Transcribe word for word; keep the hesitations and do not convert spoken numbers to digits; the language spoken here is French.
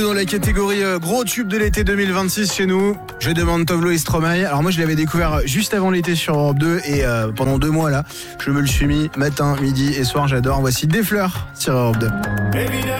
Dans la catégorie euh, gros tube de l'été deux mille vingt-six chez nous, je demande Tovlo et Stromae. Alors moi je l'avais découvert juste avant l'été sur Europe deux et euh, pendant deux mois là, je me le suis mis matin, midi et soir, j'adore. Voici Des fleurs sur Europe deux. Évidemment.